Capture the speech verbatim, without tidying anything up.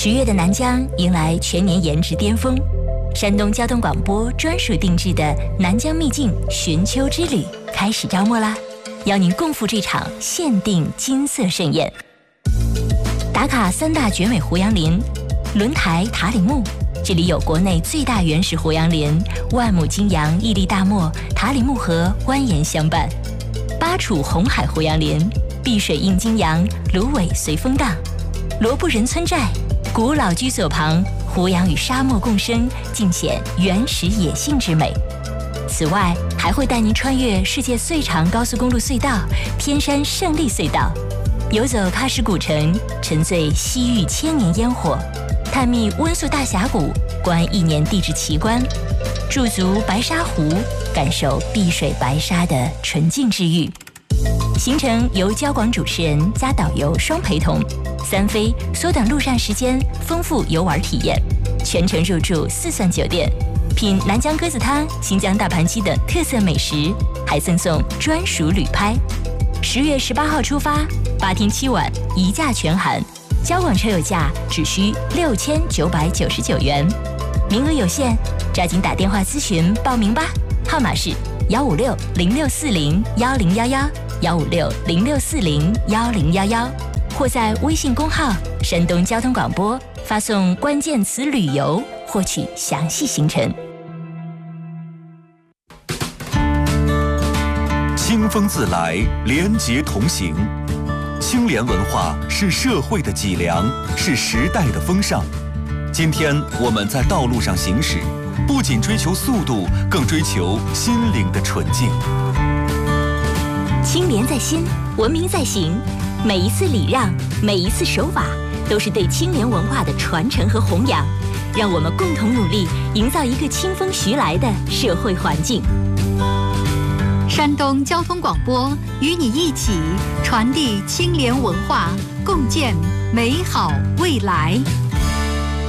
十月的南疆迎来全年颜值巅峰，山东交通广播专属定制的南疆秘境寻秋之旅开始招募啦！邀您共赴这场限定金色盛宴。打卡三大绝美胡杨林，轮台塔里木，这里有国内最大原始胡杨林，万亩金杨屹立大漠，塔里木河蜿蜒相伴；巴楚红海胡杨林，碧水映金杨，芦苇随风荡；罗布人村寨，古老居所旁，胡杨与沙漠共生，尽显原始野性之美。此外，还会带您穿越世界最长高速公路隧道——天山胜利隧道，游走喀什古城，沉醉西域千年烟火，探秘温宿大峡谷，观一年地质奇观，驻足白沙湖，感受碧水白沙的纯净治愈。行程由交广主持人加导游双陪同，三飞缩短路上时间，丰富游玩体验，全程入住四钻酒店，品南疆鸽子汤、新疆大盘鸡等特色美食，还赠送专属旅拍。十月十八号出发，八天七晚，一价全含，交广车友价只需六千九百九十九元，名额有限，抓紧打电话咨询报名吧，号码是幺五六零六四零幺零幺幺幺五六零六四零幺零幺幺，或在微信公号山东交通广播发送关键词旅游获取详细行程。 清风自来，廉洁同行。清廉文化是社会的脊梁，是时代的风尚。今天我们在道路上行驶，不仅追求速度，更追求心灵的纯净。 清廉在心，文明在行。每一次礼让，每一次守法，都是对清廉文化的传承和弘扬。让我们共同努力，营造一个清风徐来的社会环境。 山东交通广播与你一起传递清廉文化，共建美好未来。